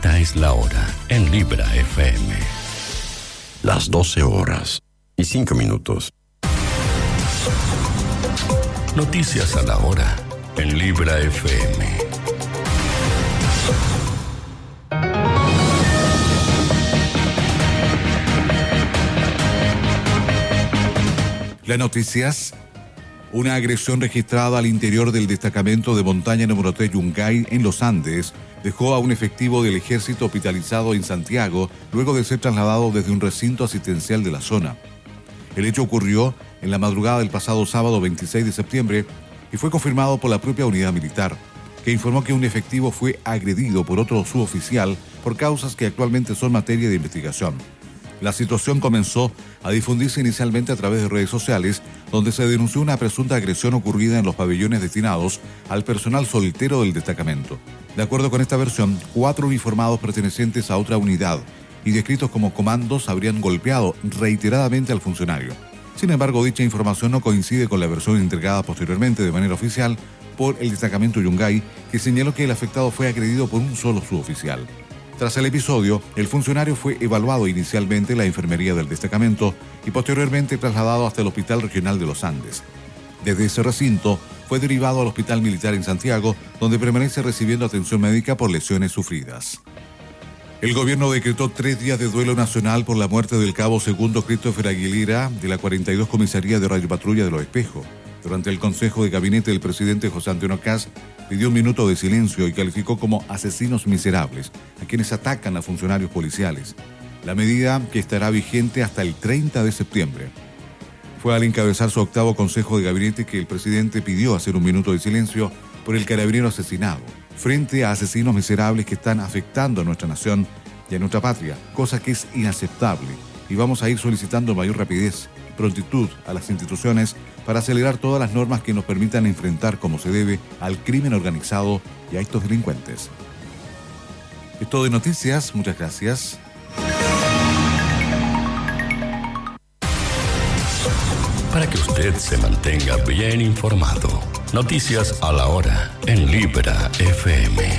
Esta es la hora en Libra FM. Las 12:05. Noticias a la hora en Libra FM. Las noticias. Una agresión registrada al interior del destacamento de montaña número 3 Yungay en los Andes dejó a un efectivo del ejército hospitalizado en Santiago luego de ser trasladado desde un recinto asistencial de la zona. El hecho ocurrió en la madrugada del pasado sábado 26 de septiembre y fue confirmado por la propia unidad militar, que informó que un efectivo fue agredido por otro suboficial por causas que actualmente son materia de investigación. La situación comenzó a difundirse inicialmente a través de redes sociales, donde se denunció una presunta agresión ocurrida en los pabellones destinados al personal soltero del destacamento. De acuerdo con esta versión, 4 uniformados pertenecientes a otra unidad y descritos como comandos habrían golpeado reiteradamente al funcionario. Sin embargo, dicha información no coincide con la versión entregada posteriormente de manera oficial por el destacamento Yungay, que señaló que el afectado fue agredido por un solo suboficial. Tras el episodio, el funcionario fue evaluado inicialmente en la enfermería del destacamento y posteriormente trasladado hasta el Hospital Regional de los Andes. Desde ese recinto, fue derivado al Hospital Militar en Santiago, donde permanece recibiendo atención médica por lesiones sufridas. El gobierno decretó 3 días de duelo nacional por la muerte del cabo segundo Christopher Aguilera de la 42 Comisaría de Radiopatrulla de Los Espejos. Durante el Consejo de Gabinete del presidente José Antonio Kast pidió un minuto de silencio y calificó como asesinos miserables a quienes atacan a funcionarios policiales. La medida, que estará vigente hasta el 30 de septiembre. Fue al encabezar su 8º Consejo de Gabinete que el presidente pidió hacer un minuto de silencio por el carabinero asesinado, frente a asesinos miserables que están afectando a nuestra nación y a nuestra patria, cosa que es inaceptable, y vamos a ir solicitando mayor rapidez y prontitud a las instituciones para acelerar todas las normas que nos permitan enfrentar como se debe al crimen organizado y a estos delincuentes. Es todo de noticias, muchas gracias. Para que usted se mantenga bien informado, noticias a la hora en Libra FM.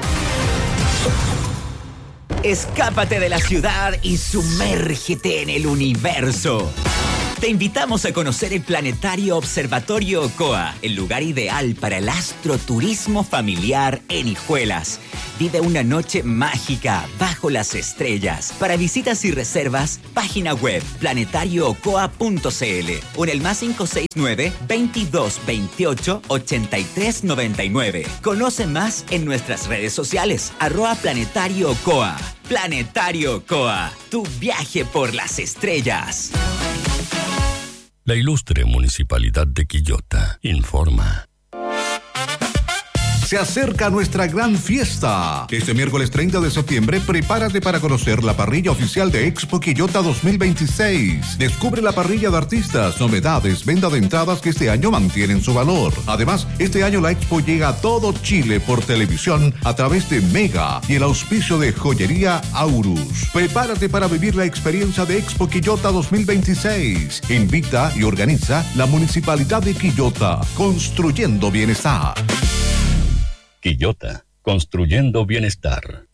Escápate de la ciudad y sumérgete en el universo. Te invitamos a conocer el Planetario Observatorio Ocoa, el lugar ideal para el astroturismo familiar en Hijuelas. Vive una noche mágica bajo las estrellas. Para visitas y reservas, página web planetarioocoa.cl o en el +569 2228 8399. Conoce más en nuestras redes sociales, @planetarioocoa. Planetario Ocoa, tu viaje por las estrellas. La ilustre Municipalidad de Quillota informa. Se acerca nuestra gran fiesta. Este miércoles 30 de septiembre, prepárate para conocer la parrilla oficial de Expo Quillota 2026. Descubre la parrilla de artistas, novedades, venta de entradas que este año mantienen su valor. Además, este año la Expo llega a todo Chile por televisión a través de Mega y el auspicio de Joyería Aurus. Prepárate para vivir la experiencia de Expo Quillota 2026. Invita y organiza la Municipalidad de Quillota, construyendo bienestar. Quillota, construyendo bienestar.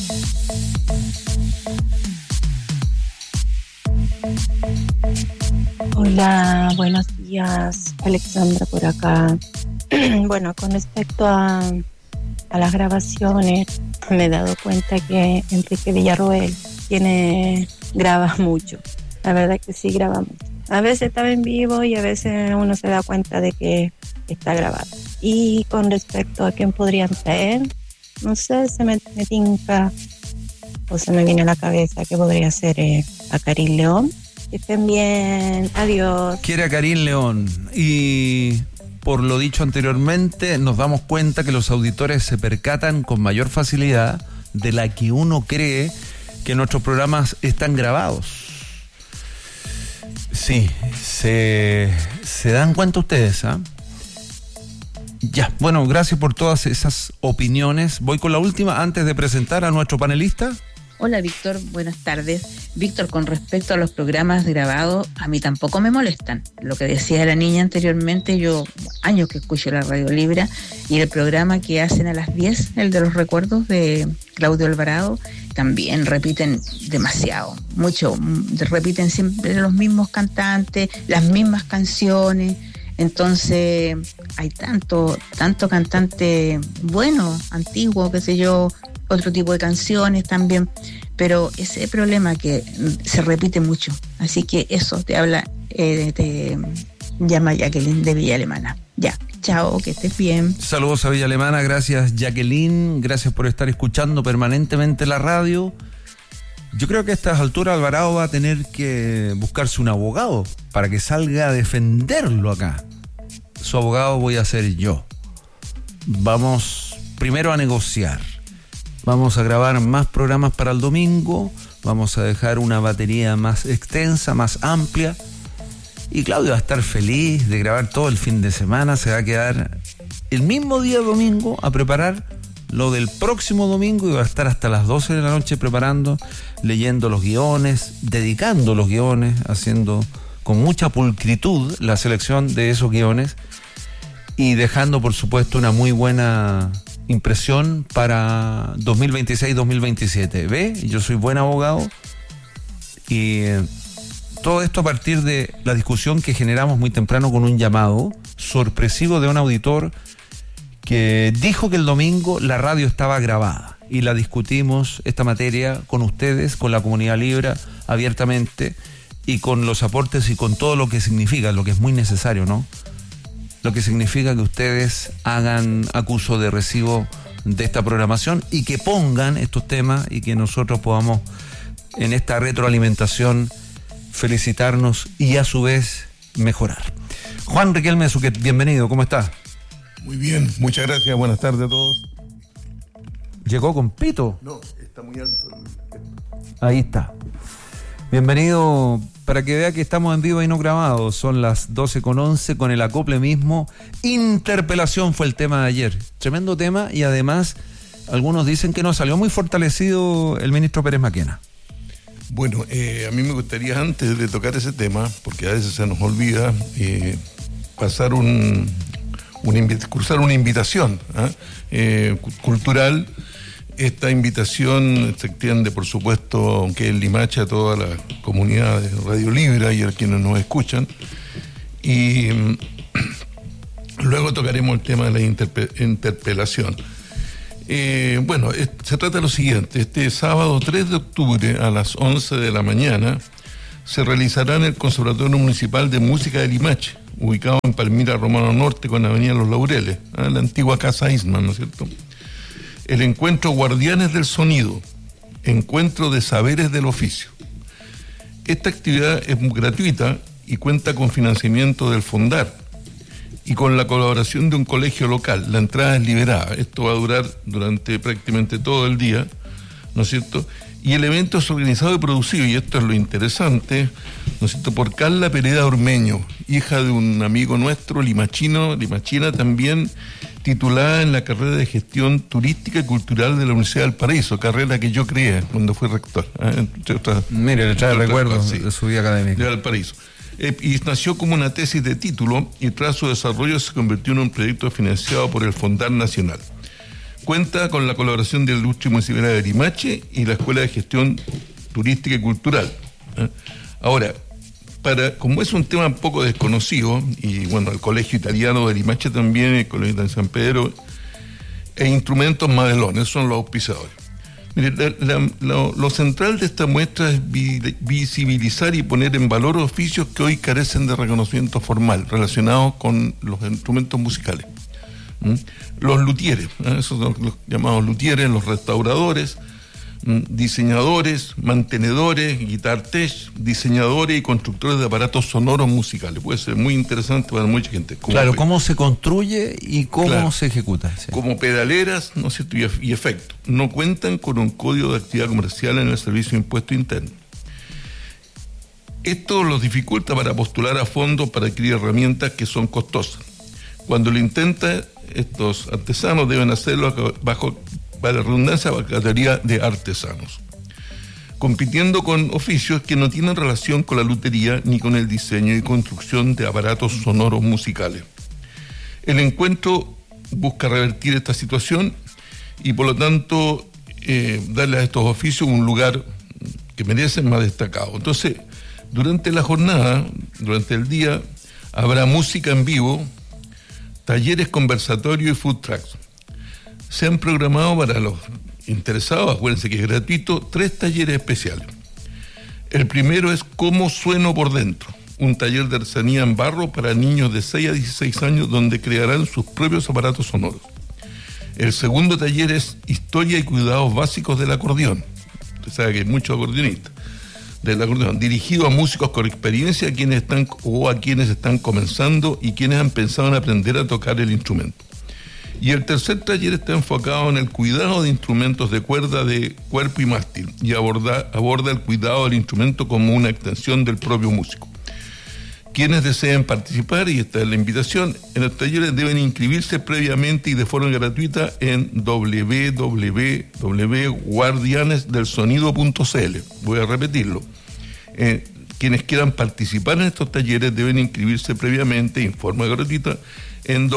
Hola, buenos días. Alexandra por acá. Bueno, con respecto a las grabaciones, me he dado cuenta que Enrique Villarroel graba mucho. La verdad que sí graba mucho. A veces está en vivo y a veces uno se da cuenta de que está grabado. Y con respecto a quién podrían traer, no sé, se me tinca o se me viene a la cabeza que podría ser a Karim León. Que estén bien, adiós. Quiere a Karim León y por lo dicho anteriormente nos damos cuenta que los auditores se percatan con mayor facilidad de la que uno cree que nuestros programas están grabados. Sí, se dan cuenta ustedes, ¿ah? Ya, bueno, gracias por todas esas opiniones. Voy con la última antes de presentar a nuestro panelista. Hola, Víctor, buenas tardes. Víctor, con respecto a los programas grabados, a mí tampoco me molestan. Lo que decía la niña anteriormente, yo años que escucho la Radio Libra, y el programa que hacen a las 10, el de los recuerdos de Claudio Alvarado, también repiten demasiado, mucho, repiten siempre los mismos cantantes, las mismas canciones. Entonces hay tanto cantante bueno, antiguo, qué sé yo, otro tipo de canciones también, pero ese problema que se repite mucho. Así que eso te llama Jacqueline de Villa Alemana. Ya, chao, que estés bien. Saludos a Villa Alemana, gracias Jacqueline, gracias por estar escuchando permanentemente la radio. Yo creo que a estas alturas Alvarado va a tener que buscarse un abogado para que salga a defenderlo acá. Su abogado voy a ser yo. Vamos primero a negociar. Vamos a grabar más programas para el domingo. Vamos a dejar una batería más extensa, más amplia. Y Claudio va a estar feliz de grabar todo el fin de semana. Se va a quedar el mismo día domingo a preparar lo del próximo domingo y va a estar hasta las 12 de la noche preparando, leyendo los guiones, dedicando los guiones, haciendo con mucha pulcritud la selección de esos guiones y dejando, por supuesto, una muy buena impresión para 2026-2027. ¿Ve? Yo soy buen abogado y todo esto a partir de la discusión que generamos muy temprano con un llamado sorpresivo de un auditor que dijo que el domingo la radio estaba grabada y la discutimos esta materia con ustedes, con la comunidad Libra, abiertamente y con los aportes y con todo lo que significa, lo que es muy necesario, ¿no? Lo que significa que ustedes hagan acuso de recibo de esta programación y que pongan estos temas y que nosotros podamos en esta retroalimentación felicitarnos y a su vez mejorar. Juan Riquelme Suquet, bienvenido, ¿cómo está? Muy bien, muchas gracias, buenas tardes a todos. ¿Llegó con pito? No, está muy alto. Ahí está. Bienvenido, para que vea que estamos en vivo y no grabados. Son las 12:11 con el acople mismo. Interpelación fue el tema de ayer. Tremendo tema y además algunos dicen que no salió muy fortalecido el ministro Pérez Maquena. Bueno, a mí me gustaría antes de tocar ese tema, porque a veces se nos olvida, cruzar una invitación cultural. Esta invitación se extiende, por supuesto, aunque en Limache, a toda la comunidad de Radio Libra y a quienes nos escuchan. Y luego tocaremos el tema de la interpelación. Bueno, se trata de lo siguiente. Este sábado 3 de octubre a las 11 de la mañana se realizará en el Conservatorio Municipal de Música de Limache, ubicado en Palmira Romano Norte con Avenida Los Laureles, la antigua Casa Eastman, ¿no es cierto? El encuentro Guardianes del Sonido, encuentro de saberes del oficio. Esta actividad es gratuita y cuenta con financiamiento del Fondar y con la colaboración de un colegio local. La entrada es liberada. Esto va a durar durante prácticamente todo el día, ¿no es cierto? Y el evento es organizado y producido, y esto es lo interesante, ¿no es cierto?, por Carla Pereda Ormeño, hija de un amigo nuestro, limachina también, titulada en la carrera de Gestión Turística y Cultural de la Universidad del Paraíso, carrera que yo creé cuando fui rector. Entre otras, mire, le trae recuerdos de su vida académica. De Valparaíso. Y nació como una tesis de título y tras su desarrollo se convirtió en un proyecto financiado por el Fondar Nacional. Cuenta con la colaboración del Ilustre Municipal de Limache y la Escuela de Gestión Turística y Cultural. Ahora, como es un tema un poco desconocido, y bueno, el Colegio Italiano de Limache también, el Colegio de San Pedro, e Instrumentos Madelones son los auspiciadores. Mire, lo central de esta muestra es visibilizar y poner en valor oficios que hoy carecen de reconocimiento formal relacionados con los instrumentos musicales. Los luthieres, esos son los llamados luthieres, los restauradores, diseñadores, mantenedores, guitar tech, diseñadores y constructores de aparatos sonoros musicales. Puede ser muy interesante para mucha gente. Claro, cómo se construye y cómo se ejecuta. Sí. Como pedaleras, ¿no es cierto?, y efecto. No cuentan con un código de actividad comercial en el Servicio de Impuesto Interno. Esto los dificulta para postular a fondos para adquirir herramientas que son costosas. Cuando lo intenta, estos artesanos deben hacerlo bajo, para la redundancia, bajo la categoría de artesanos. compitiendo con oficios que no tienen relación con la lutería ni con el diseño y construcción de aparatos sonoros musicales. El encuentro busca revertir esta situación y por lo tanto darle a estos oficios un lugar que merecen más destacado. Entonces, durante la jornada, durante el día, habrá música en vivo, talleres, conversatorios y food trucks. Se han programado para los interesados, acuérdense que es gratuito, 3 talleres especiales. El primero es Cómo sueno por dentro, un taller de artesanía en barro para niños de 6 a 16 años donde crearán sus propios aparatos sonoros. El segundo taller es Historia y cuidados básicos del acordeón. Usted sabe que hay muchos acordeonistas del acordeón, dirigido a músicos con experiencia, a quienes están comenzando y quienes han pensado en aprender a tocar el instrumento. Y el tercer taller está enfocado en el cuidado de instrumentos de cuerda de cuerpo y mástil y aborda el cuidado del instrumento como una extensión del propio músico. Quienes deseen participar, y esta es la invitación, en los talleres deben inscribirse previamente y de forma gratuita en www.guardianesdelsonido.cl. Voy a repetirlo. Quienes quieran participar en estos talleres deben inscribirse previamente y en forma gratuita en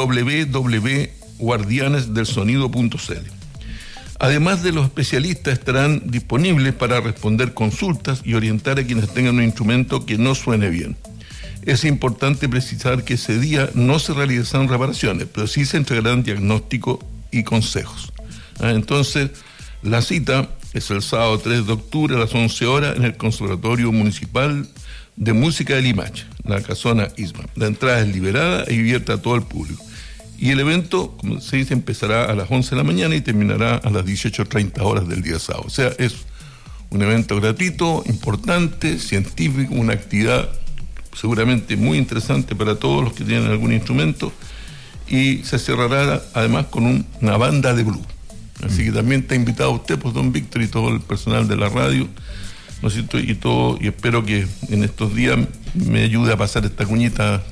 www.guardianesdelsonido.cl. Además de los especialistas, estarán disponibles para responder consultas y orientar a quienes tengan un instrumento que no suene bien. Es importante precisar que ese día no se realizarán reparaciones, pero sí se entregarán diagnósticos y consejos. Entonces, la cita es el sábado 3 de octubre a las 11 horas en el Conservatorio Municipal de Música de Limache, la Casona Isma. La entrada es liberada y abierta a todo el público. Y el evento, como se dice, empezará a las 11 de la mañana y terminará a las 18:30 horas del día sábado. O sea, es un evento gratuito, importante, científico, una actividad seguramente muy interesante para todos los que tienen algún instrumento, y se cerrará además con una banda de blues. Así que también está invitado usted, pues, don Víctor, y todo el personal de la radio, ¿no es cierto? Y espero que en estos días me ayude a pasar esta cuñita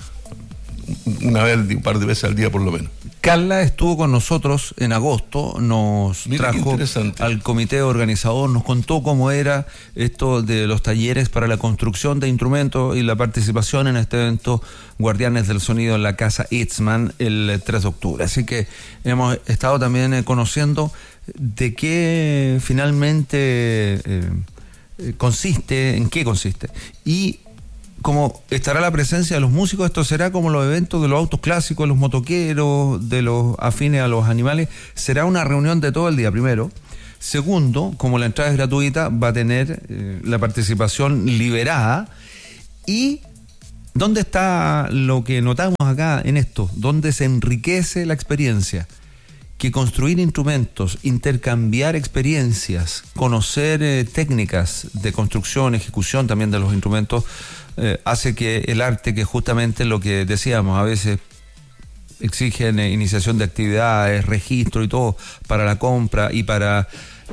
un par de veces al día por lo menos. Carla estuvo con nosotros en agosto, nos trajo al comité organizador, nos contó cómo era esto de los talleres para la construcción de instrumentos y la participación en este evento Guardianes del Sonido en la Casa Itzman el 3 de octubre. Así que hemos estado también conociendo de qué finalmente consiste, en qué consiste. Y como estará la presencia de los músicos, esto será como los eventos de los autos clásicos, de los motoqueros, de los afines a los animales. Será una reunión de todo el día, primero. Segundo, como la entrada es gratuita, va a tener la participación liberada. ¿Y dónde está lo que notamos acá en esto? ¿Dónde se enriquece la experiencia? Que construir instrumentos, intercambiar experiencias, conocer técnicas de construcción, ejecución también de los instrumentos, hace que el arte, que justamente lo que decíamos, a veces exigen iniciación de actividades, registro y todo para la compra y para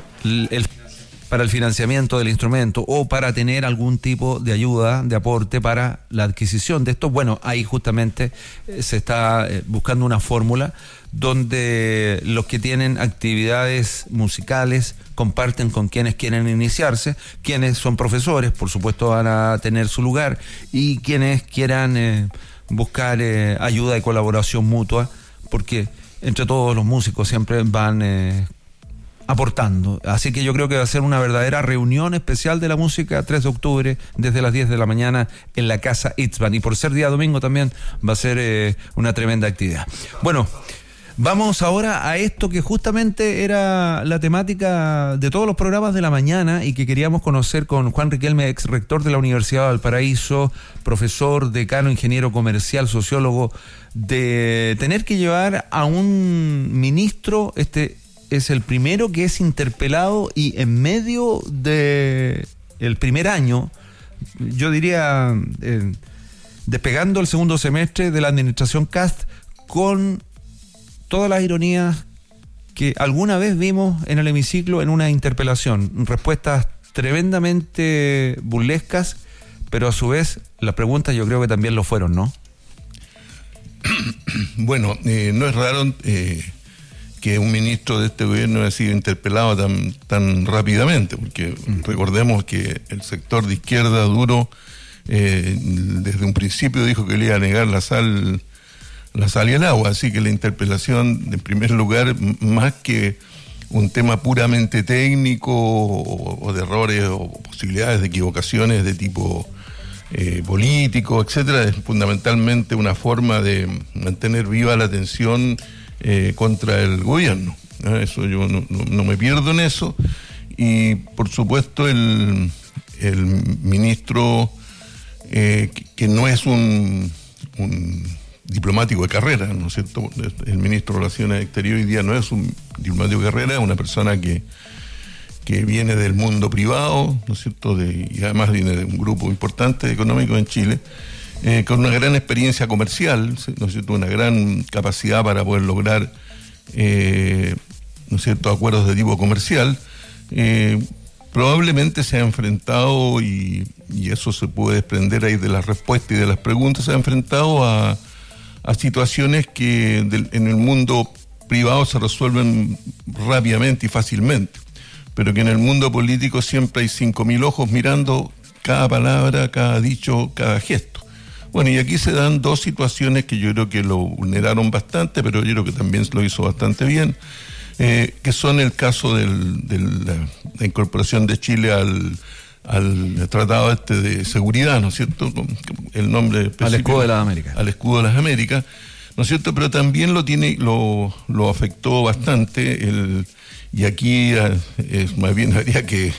el financiamiento del instrumento, o para tener algún tipo de ayuda, de aporte para la adquisición de esto. Bueno, ahí justamente se está buscando una fórmula donde los que tienen actividades musicales comparten con quienes quieren iniciarse, quienes son profesores, por supuesto, van a tener su lugar, y quienes quieran buscar ayuda y colaboración mutua, porque entre todos los músicos siempre van aportando. Así que yo creo que va a ser una verdadera reunión especial de la música 3 de octubre desde las 10 de la mañana en la Casa Itzman, y por ser día domingo también va a ser una tremenda actividad. Bueno, vamos ahora a esto que justamente era la temática de todos los programas de la mañana y que queríamos conocer con Juan Riquelme, ex rector de la Universidad de Valparaíso, profesor, decano, ingeniero comercial, sociólogo, de tener que llevar a un ministro. Este es el primero que es interpelado, y en medio de el primer año, yo diría, despegando el segundo semestre de la administración Kast, con todas las ironías que alguna vez vimos en el hemiciclo en una interpelación, respuestas tremendamente burlescas, pero a su vez las preguntas yo creo que también lo fueron, ¿no? Bueno, no es raro que un ministro de este gobierno haya sido interpelado tan rápidamente, porque recordemos que el sector de izquierda duro desde un principio dijo que le iba a negar la sal y el agua, así que la interpelación, en primer lugar, más que un tema puramente técnico o de errores o posibilidades de equivocaciones de tipo político, etcétera, es fundamentalmente una forma de mantener viva la tensión contra el gobierno. Eso yo no me pierdo en eso. Y por supuesto el ministro que no es un diplomático de carrera, ¿no es cierto? El ministro de Relaciones Exteriores hoy día no es un diplomático de carrera, es una persona que viene del mundo privado, ¿no es cierto? Y además viene de un grupo importante económico en Chile, con una gran experiencia comercial, ¿no es cierto? Una gran capacidad para poder lograr, ¿no es cierto?, acuerdos de tipo comercial. Probablemente se ha enfrentado, y eso se puede desprender ahí de las respuestas y de las preguntas, se ha enfrentado a situaciones que en el mundo privado se resuelven rápidamente y fácilmente, pero que en el mundo político siempre hay 5.000 ojos mirando cada palabra, cada dicho, cada gesto. Bueno, y aquí se dan dos situaciones que yo creo que lo vulneraron bastante, pero yo creo que también lo hizo bastante bien, que son el caso de la incorporación de Chile al Tratado de Seguridad, ¿no es cierto? El nombre específico, al Escudo de las Américas. Al Escudo de las Américas, ¿no es cierto? Pero también lo afectó bastante, y aquí más bien habría que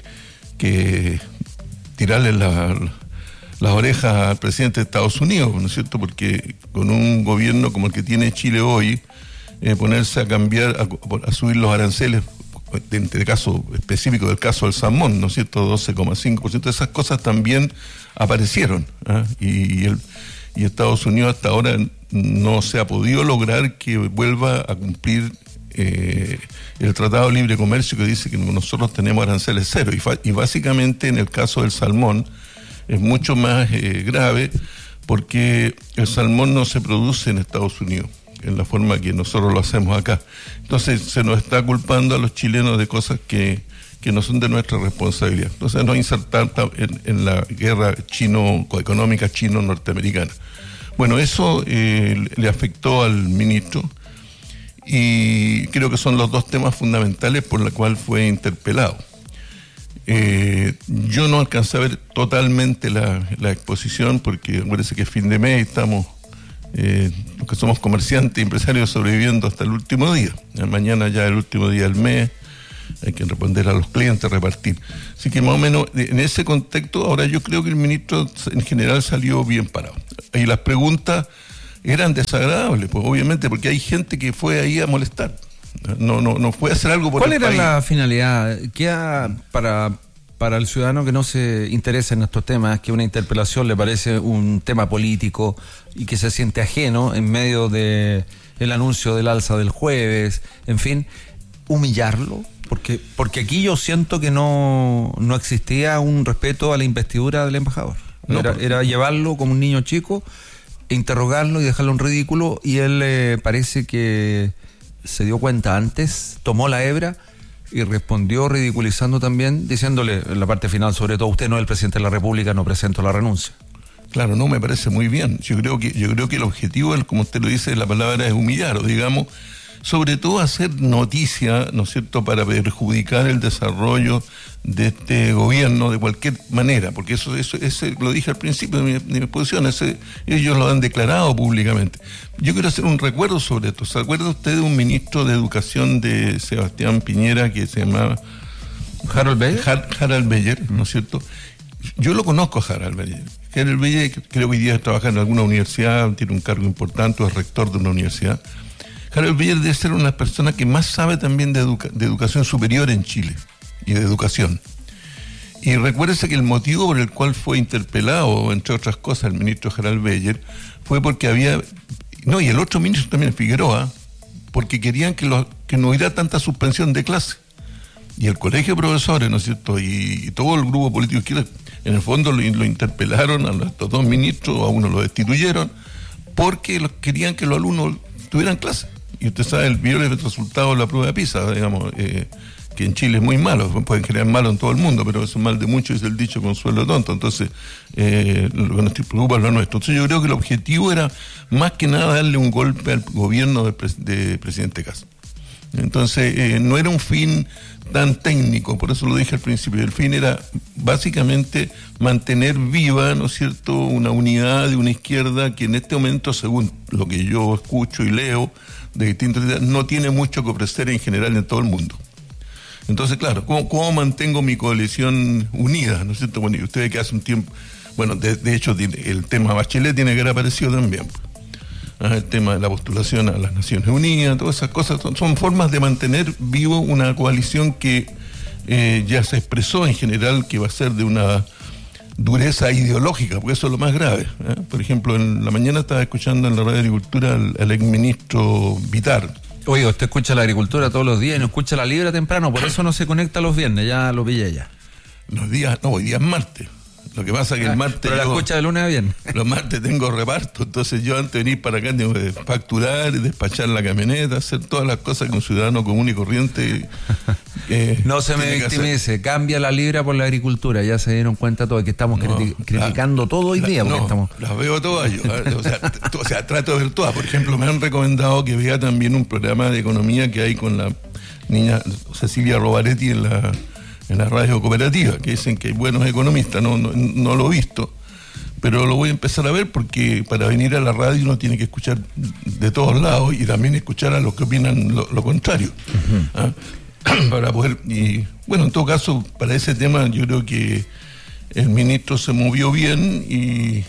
tirarle las orejas al presidente de Estados Unidos, ¿no es cierto? Porque con un gobierno como el que tiene Chile hoy, ponerse a cambiar, a subir los aranceles, en el caso específico del caso del salmón, ¿no es cierto?, 12,5%, esas cosas también aparecieron, y Estados Unidos hasta ahora no se ha podido lograr que vuelva a cumplir el Tratado de Libre Comercio, que dice que nosotros tenemos aranceles cero, y básicamente en el caso del salmón es mucho más grave, porque el salmón no se produce en Estados Unidos en la forma que nosotros lo hacemos acá. Entonces se nos está culpando a los chilenos de cosas que no son de nuestra responsabilidad. Entonces nos insertar en la guerra económica chino-norteamericana. Bueno, eso le afectó al ministro, y creo que son los dos temas fundamentales por los cuales fue interpelado. Yo no alcancé a ver totalmente la exposición, porque parece que es fin de mes y estamos, los que somos comerciantes y empresarios, sobreviviendo hasta el último día. Mañana ya el último día del mes, hay que responder a los clientes, repartir. Así que más o menos en ese contexto, ahora yo creo que el ministro en general salió bien parado. Y las preguntas eran desagradables, pues obviamente, porque hay gente que fue ahí a molestar. No fue a hacer algo por el país. ¿Cuál era la finalidad? ¿Qué para el ciudadano que no se interesa en estos temas, que una interpelación le parece un tema político y que se siente ajeno en medio de el anuncio del alza del jueves, en fin, humillarlo? Porque aquí yo siento que no existía un respeto a la investidura del embajador. Era llevarlo como un niño chico, interrogarlo y dejarlo en ridículo, y él parece que se dio cuenta antes, tomó la hebra y respondió ridiculizando también, diciéndole en la parte final, sobre todo, usted no es el presidente de la República, no presento la renuncia. Claro, no me parece muy bien. Yo creo que el objetivo, como usted lo dice, la palabra es humillar, o digamos, sobre todo hacer noticia, ¿no es cierto?, para perjudicar el desarrollo de este gobierno de cualquier manera, porque eso lo dije al principio de mi exposición, ellos lo han declarado públicamente. Yo quiero hacer un recuerdo sobre esto. ¿Se acuerda usted de un ministro de Educación de Sebastián Piñera que se llamaba Harold Beyer? Harold Beyer, ¿no es cierto? Yo lo conozco a Harold Beyer. Harold Beyer creo que hoy día trabaja en alguna universidad, tiene un cargo importante, es rector de una universidad. Harold Beyer debe ser una de las personas que más sabe también de educación superior en Chile y de educación. Y recuérdese que el motivo por el cual fue interpelado, entre otras cosas, el ministro Harold Beyer, fue porque y el otro ministro también, Figueroa, porque querían que no hubiera tanta suspensión de clase. Y el colegio de profesores, ¿no es cierto?, y todo el grupo político izquierda, en el fondo lo interpelaron a estos dos ministros, a uno lo destituyeron, porque querían que los alumnos tuvieran clase. Y usted sabe, vio el resultado de la prueba de PISA, digamos, que en Chile es muy malo, pueden crear malo en todo el mundo, pero es un mal de muchos, es el dicho consuelo tonto. Entonces, lo que nos preocupa es lo nuestro. Entonces yo creo que el objetivo era más que nada darle un golpe al gobierno de presidente Kast. Entonces, no era un fin tan técnico, por eso lo dije al principio. El fin era básicamente mantener viva, ¿no es cierto?, una unidad de una izquierda que en este momento, según lo que yo escucho y leo de distintas ideas, no tiene mucho que ofrecer en general en todo el mundo. Entonces, claro, ¿cómo mantengo mi coalición unida? ¿No es cierto? Bueno, y ustedes que hace un tiempo, bueno, de hecho el tema Bachelet tiene que haber aparecido también. El tema de la postulación a las Naciones Unidas, todas esas cosas son formas de mantener vivo una coalición que ya se expresó en general que va a ser de una dureza ideológica, porque eso es lo más grave. Por ejemplo, en la mañana estaba escuchando en la Radio Agricultura al exministro Vitar. Oye, usted escucha la agricultura todos los días y no escucha la Libra temprano, por eso no se conecta los viernes, ya lo pillé ya. Hoy día es martes. Lo que pasa es que el martes... Pero la escucha de lunes a viernes. Los martes tengo reparto, entonces yo antes de venir para acá tengo que facturar y despachar la camioneta, hacer todas las cosas que un ciudadano común y corriente... no se me victimice, cambia la Libra por la agricultura, ya se dieron cuenta todo, que estamos criticando todo hoy día. Las veo todas yo, o sea, trato de ver todas. Por ejemplo, me han recomendado que vea también un programa de economía que hay con la niña Cecilia Rovaretti en la radio cooperativa, que dicen que hay buenos economistas, no lo he visto, pero lo voy a empezar a ver porque para venir a la radio uno tiene que escuchar de todos lados y también escuchar a los que opinan lo contrario. Para poder, y bueno, en todo caso, para ese tema yo creo que el ministro se movió bien y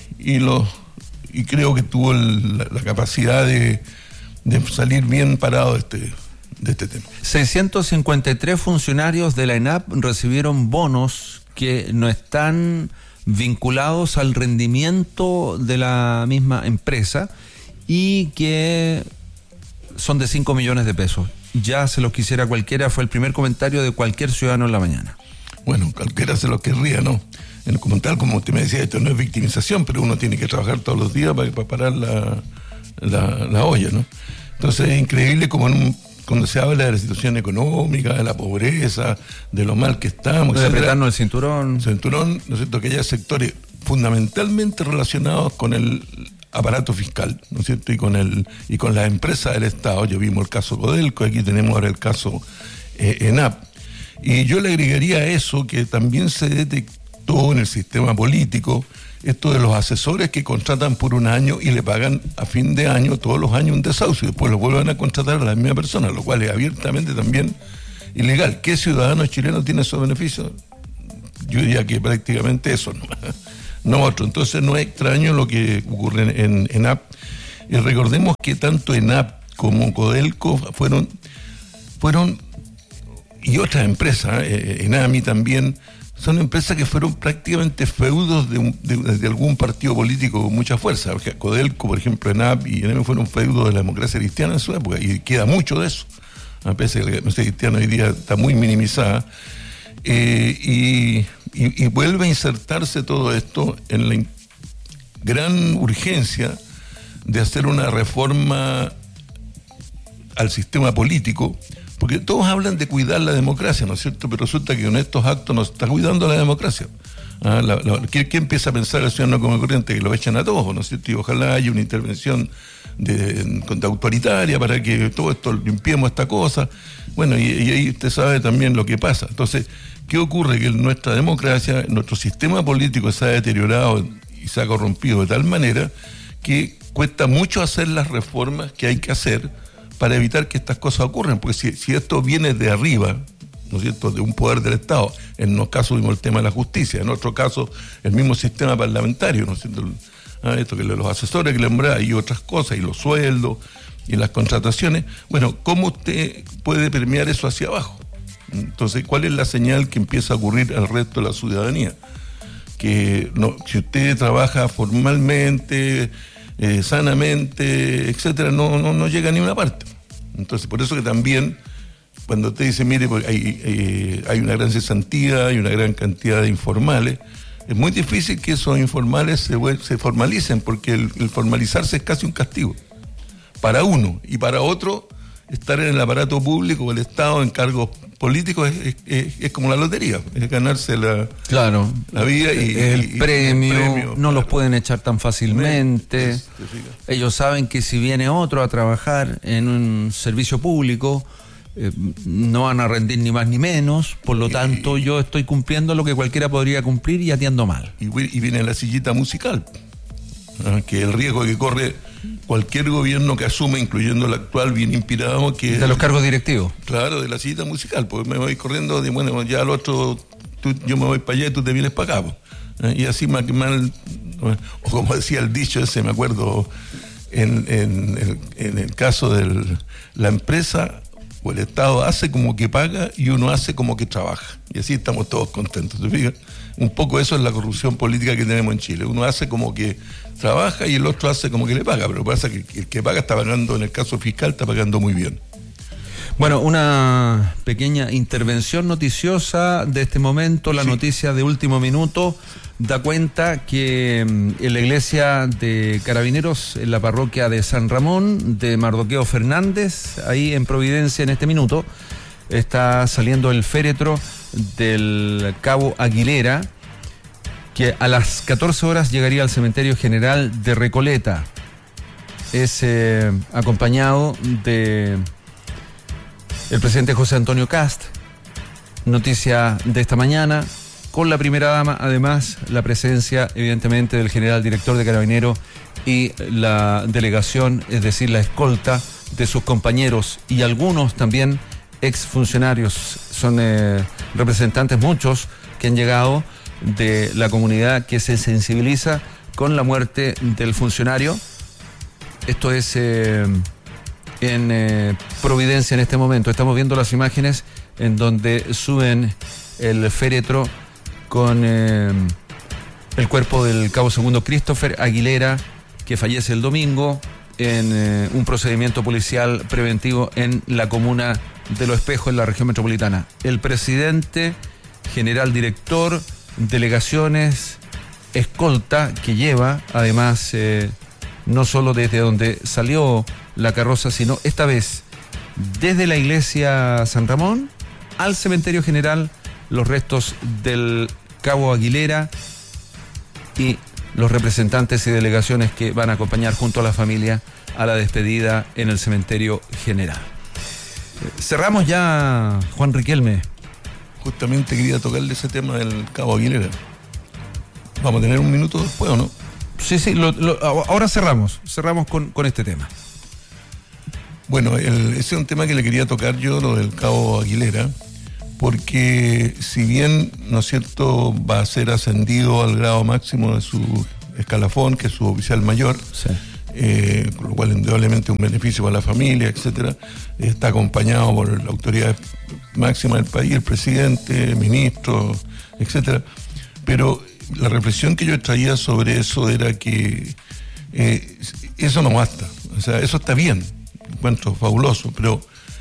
creo que tuvo la capacidad de salir bien parado de este tema. 653 funcionarios de la ENAP recibieron bonos que no están vinculados al rendimiento de la misma empresa y que son de 5 millones de pesos. Ya se los quisiera cualquiera, fue el primer comentario de cualquier ciudadano en la mañana. Bueno, cualquiera se lo querría, ¿no? En el comentario, como usted me decía, esto no es victimización, pero uno tiene que trabajar todos los días para parar la olla, ¿no? Entonces es increíble como cuando se habla de la situación económica, de la pobreza, de lo mal que estamos, de apretarnos el cinturón, ¿no es cierto?, que haya sectores fundamentalmente relacionados con el aparato fiscal, ¿no es cierto?, y con las empresas del Estado. Ya vimos el caso Codelco, aquí tenemos ahora el caso ENAP. Y yo le agregaría a eso que también se detectó en el sistema político esto de los asesores que contratan por un año y le pagan a fin de año, todos los años, un desahucio, y después lo vuelven a contratar a la misma persona, lo cual es abiertamente también ilegal. ¿Qué ciudadano chileno tiene esos beneficios? Yo diría que prácticamente eso, no otro. Entonces no es extraño lo que ocurre en ENAP. Y recordemos que tanto ENAP como Codelco fueron y otras empresas, ENAMI también, son empresas que fueron prácticamente feudos de algún partido político con mucha fuerza. Porque Codelco, por ejemplo, ENAP y ENAMI fueron feudos de la democracia cristiana en su época, y queda mucho de eso, a pesar de que la democracia cristiana hoy día está muy minimizada. Y vuelve a insertarse todo esto en la gran urgencia de hacer una reforma al sistema político, porque todos hablan de cuidar la democracia, ¿no es cierto? Pero resulta que con estos actos no se está cuidando la democracia. ¿Quién empieza a pensar el ciudadano como corriente? Que lo echan a todos, ¿no es cierto? Y ojalá haya una intervención de autoritaria para que todo esto limpiemos esta cosa. Bueno, y ahí usted sabe también lo que pasa. Entonces, ¿qué ocurre? Que nuestra democracia, nuestro sistema político se ha deteriorado y se ha corrompido de tal manera que cuesta mucho hacer las reformas que hay que hacer para evitar que estas cosas ocurran, porque si esto viene de arriba, ¿no es cierto?, de un poder del Estado, en unos casos vimos el tema de la justicia, en otro caso el mismo sistema parlamentario, ¿no es cierto?, esto que los asesores que le nombraba y otras cosas, y los sueldos, y las contrataciones, bueno, ¿cómo usted puede permear eso hacia abajo? Entonces, ¿cuál es la señal que empieza a ocurrir al resto de la ciudadanía? Que no, si usted trabaja formalmente, sanamente, etcétera, no llega a ninguna parte. Entonces, por eso que también, cuando usted dice, mire, hay una gran cesantía, hay una gran cantidad de informales, es muy difícil que esos informales se formalicen, porque el formalizarse es casi un castigo. para uno, y para otro, estar en el aparato público o el Estado en cargos políticos es como la lotería, es ganarse la vida y el premio, no los pueden echar tan fácilmente. Ellos saben que si viene otro a trabajar en un servicio público, no van a rendir ni más ni menos, por lo tanto yo estoy cumpliendo lo que cualquiera podría cumplir y atiendo mal. Y viene la sillita musical, que el riesgo que corre cualquier gobierno que asume, incluyendo el actual, bien inspirado, que de los cargos directivos. Claro, de la sillita musical, porque me voy corriendo de, bueno, ya al otro, yo me voy para allá y tú te vienes para acá, y así más que mal, o como decía el dicho ese, me acuerdo, en el caso de la empresa o el Estado hace como que paga y uno hace como que trabaja, y así estamos todos contentos, ¿te fijas? Un poco eso es la corrupción política que tenemos en Chile. Uno hace como que trabaja y el otro hace como que le paga, pero pasa que el que paga está pagando, en el caso fiscal, está pagando muy bien. Bueno, una pequeña intervención noticiosa de este momento. La noticia de último minuto da cuenta que en la iglesia de Carabineros, en la parroquia de San Ramón, de Mardoqueo Fernández, ahí en Providencia en este minuto, está saliendo el féretro del Cabo Aguilera, que a las 14 horas llegaría al cementerio general de Recoleta. Es acompañado de el presidente José Antonio Kast. Noticia de esta mañana, con la primera dama, además la presencia evidentemente del general director de Carabineros y la delegación, es decir, la escolta de sus compañeros y algunos también exfuncionarios. Son representantes, muchos, que han llegado de la comunidad que se sensibiliza con la muerte del funcionario. Esto es en Providencia en este momento. Estamos viendo las imágenes en donde suben el féretro con el cuerpo del cabo segundo Christopher Aguilera, que fallece el domingo en un procedimiento policial preventivo en la comuna de Los Espejos, en la región metropolitana. El presidente, general director, delegaciones, escolta, que lleva además no solo desde donde salió la carroza, sino esta vez desde la iglesia San Ramón al cementerio general, los restos del cabo Aguilera y los representantes y delegaciones que van a acompañar junto a la familia a la despedida en el cementerio general. Cerramos ya, Juan Riquelme. Justamente quería tocarle ese tema del cabo Aguilera. ¿Vamos a tener un minuto después o no? Sí, ahora cerramos con este tema. Bueno, ese es un tema que le quería tocar yo, lo del cabo Aguilera, porque si bien, ¿no es cierto?, va a ser ascendido al grado máximo de su escalafón, que es su oficial mayor, sí, con lo cual indudablemente un beneficio para la familia, etcétera, está acompañado por la autoridad máxima del país, el presidente, ministro, etcétera, pero la reflexión que yo traía sobre eso era que eso no basta, o sea, eso está bien, encuentro fabuloso, pero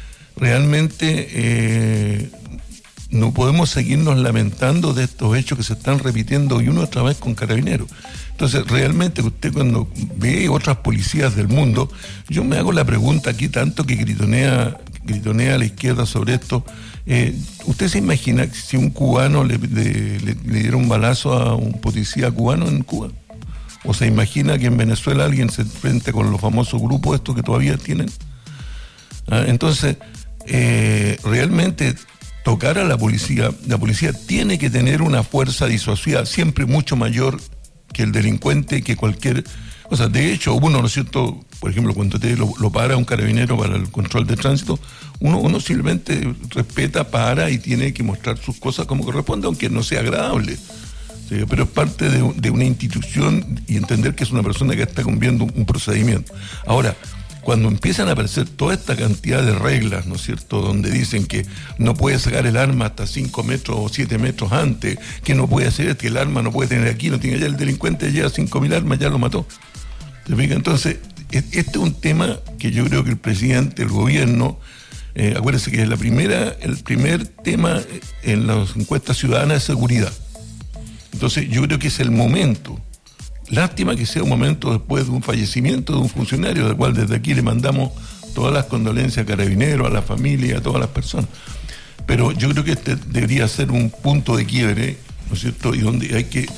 realmente no podemos seguirnos lamentando de estos hechos que se están repitiendo y una otra vez con Carabineros. Entonces, realmente usted cuando ve otras policías del mundo, yo me hago la pregunta aquí, tanto que gritonea a la izquierda sobre esto, ¿usted se imagina si un cubano le diera un balazo a un policía cubano en Cuba? ¿O se imagina que en Venezuela alguien se enfrente con los famosos grupos estos que todavía tienen? Entonces, realmente tocar a la policía tiene que tener una fuerza disuasiva siempre mucho mayor que el delincuente, que cualquier cosa. De hecho, uno, ¿no es cierto?, por ejemplo, cuando te lo para un carabinero para el control de tránsito, uno simplemente respeta, para y tiene que mostrar sus cosas como corresponde, aunque no sea agradable. ¿Sí? Pero es parte de una institución y entender que es una persona que está cumpliendo un procedimiento. Ahora, cuando empiezan a aparecer toda esta cantidad de reglas, ¿no es cierto?, donde dicen que no puede sacar el arma hasta 5 metros o 7 metros antes, que no puede hacer, que el arma no puede tener aquí, no tiene allá, el delincuente lleva 5.000 armas, ya lo mató. ¿Te fijas? Entonces, este es un tema que yo creo que el presidente, el gobierno, acuérdense que es el primer tema en las encuestas ciudadanas de seguridad. Entonces, yo creo que es el momento. Lástima que sea un momento después de un fallecimiento de un funcionario, del cual desde aquí le mandamos todas las condolencias a Carabineros, a la familia, a todas las personas. Pero yo creo que este debería ser un punto de quiebre, ¿no es cierto?, y donde hay que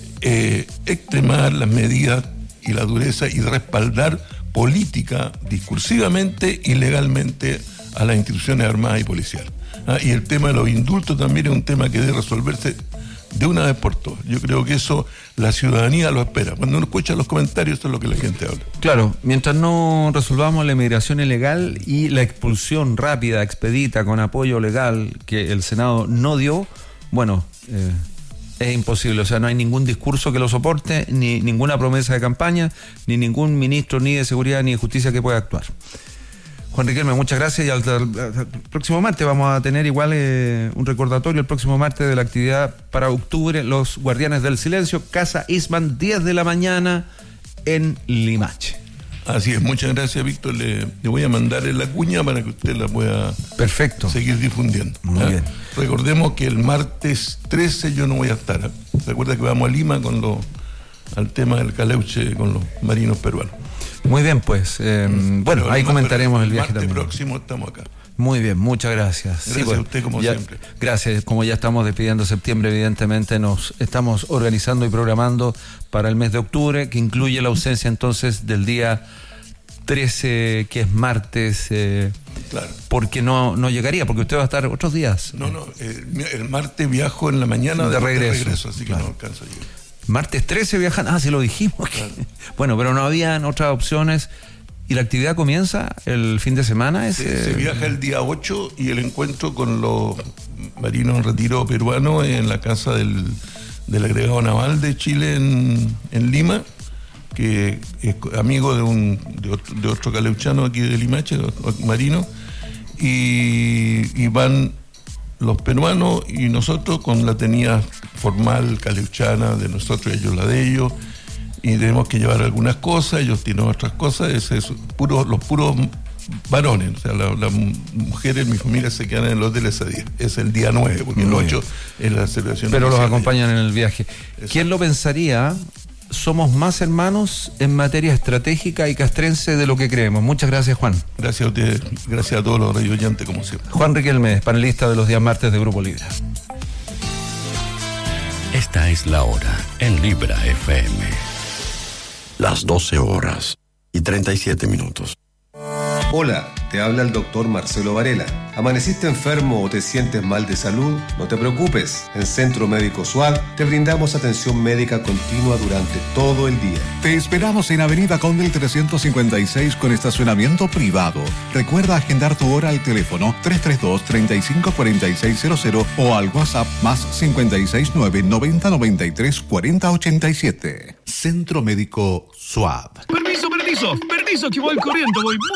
extremar las medidas y la dureza y respaldar política, discursivamente y legalmente a las instituciones armadas y policiales. Y el tema de los indultos también es un tema que debe resolverse de una vez por todas. Yo creo que eso la ciudadanía lo espera. Cuando uno escucha los comentarios, eso es lo que la gente habla. Claro, mientras no resolvamos la inmigración ilegal y la expulsión rápida, expedita, con apoyo legal que el Senado no dio, bueno, es imposible. O sea, no hay ningún discurso que lo soporte, ni ninguna promesa de campaña, ni ningún ministro ni de seguridad ni de justicia que pueda actuar. Juan Riquelme, muchas gracias, y al próximo martes vamos a tener igual un recordatorio el próximo martes de la actividad para octubre, los Guardianes del Silencio, Casa Eastman, 10 de la mañana en Limache. Así es, muchas gracias, Víctor. Le voy a mandar en la cuña para que usted la pueda seguir difundiendo. Muy bien. Recordemos que el martes 13 yo no voy a estar. Recuerda que vamos a Lima al tema del caleuche con los marinos peruanos. Muy bien, pues. Bueno, ahí comentaremos el viaje martes también. Próximo estamos acá. Muy bien, muchas gracias. Gracias a usted, como siempre. Gracias. Como ya estamos despidiendo septiembre, evidentemente nos estamos organizando y programando para el mes de octubre, que incluye la ausencia entonces del día 13, que es martes. Claro. Porque no llegaría, porque usted va a estar otros días. No, el martes viajo en la mañana de regreso, así claro. Que no alcanzo a llegar. Martes 13 viajan, sí lo dijimos. Claro. Bueno, pero no habían otras opciones. ¿Y la actividad comienza el fin de semana? Se viaja el día 8 y el encuentro con los marinos en retiro peruanos en la casa del agregado naval de Chile en Lima, que es amigo de otro caleuchano aquí de Limache, marino, y van los peruanos y nosotros con la tenida formal caleuchana de nosotros, ellos la de ellos, y tenemos que llevar algunas cosas, ellos tienen otras cosas, los puros varones, o sea, las mujeres, mi familia se quedan en el hotel ese día, es el día 9, porque el 8 es la celebración. Pero los acompañan en el viaje. Exacto. ¿Quién lo pensaría? Somos más hermanos en materia estratégica y castrense de lo que creemos. Muchas gracias, Juan. Gracias a ustedes, gracias a todos los radioyentes, como siempre. Juan Riquelme, panelista de los días martes de Grupo Libra. Esta es la hora en Libra FM. Las 12:37. Hola, te habla el doctor Marcelo Varela. ¿Amaneciste enfermo o te sientes mal de salud? No te preocupes. En Centro Médico SUAD te brindamos atención médica continua durante todo el día. Te esperamos en Avenida Conde 356 con estacionamiento privado. Recuerda agendar tu hora al teléfono 332-354600 o al WhatsApp más 569-9093-4087. Centro Médico SUAD. Permiso, que voy corriendo, voy